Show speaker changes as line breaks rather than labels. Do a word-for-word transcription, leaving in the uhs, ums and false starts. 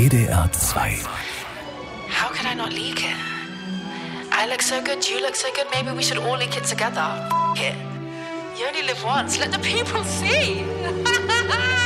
D D R zwei.
How could I not leak it? I look so good, you look so good, maybe we should all leak it together. F it. You only live once, let the people see.